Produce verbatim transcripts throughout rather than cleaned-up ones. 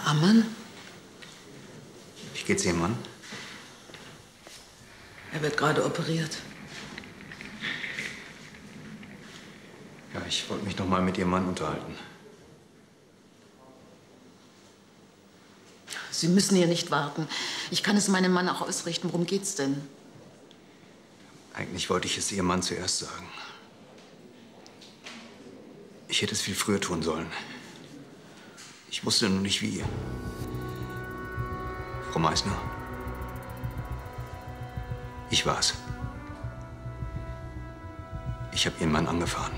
Herr Ammann? Wie geht's Ihrem Mann? Er wird gerade operiert. Ja, ich wollte mich noch mal mit Ihrem Mann unterhalten. Sie müssen hier nicht warten. Ich kann es meinem Mann auch ausrichten. Worum geht's denn? Eigentlich wollte ich es Ihrem Mann zuerst sagen. Ich hätte es viel früher tun sollen. Ich wusste nur nicht wie. Frau Meissner, ich war's. Ich habe Ihren Mann angefahren.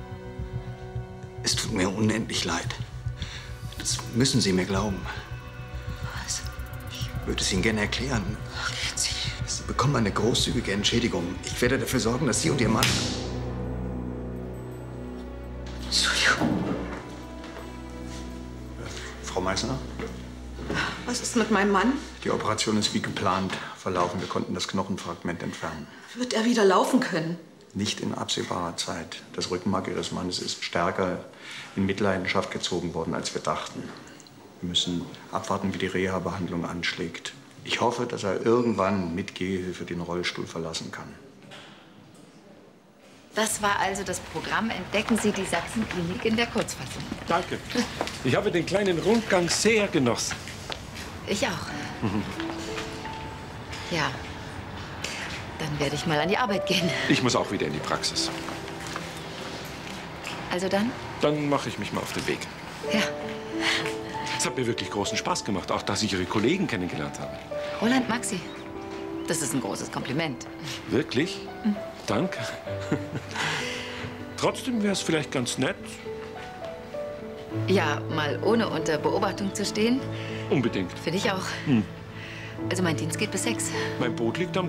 Es tut mir unendlich leid. Das müssen Sie mir glauben. Was? Ich würde es Ihnen gerne erklären. Gehen Sie. Sie bekommen eine großzügige Entschädigung. Ich werde dafür sorgen, dass Sie und Ihr Mann... Entschuldigung. Frau Meissner? Was ist mit meinem Mann? Die Operation ist wie geplant verlaufen. Wir konnten das Knochenfragment entfernen. Wird er wieder laufen können? Nicht in absehbarer Zeit. Das Rückenmark Ihres Mannes ist stärker in Mitleidenschaft gezogen worden, als wir dachten. Wir müssen abwarten, wie die Reha-Behandlung anschlägt. Ich hoffe, dass er irgendwann mit Gehhilfe den Rollstuhl verlassen kann. Das war also das Programm Entdecken Sie die Sachsenklinik in der Kurzfassung. Danke. Ich habe den kleinen Rundgang sehr genossen. Ich auch. Mhm. Ja. Dann werde ich mal an die Arbeit gehen. Ich muss auch wieder in die Praxis. Also dann? Dann mache ich mich mal auf den Weg. Ja. Es hat mir wirklich großen Spaß gemacht, auch dass ich Ihre Kollegen kennengelernt habe. Roland mag Sie. Das ist ein großes Kompliment. Wirklich? Mhm. Danke. Trotzdem wäre es vielleicht ganz nett. Ja, mal ohne unter Beobachtung zu stehen. Unbedingt. Finde ich auch. Hm. Also mein Dienst geht bis sechs. Mein Boot liegt am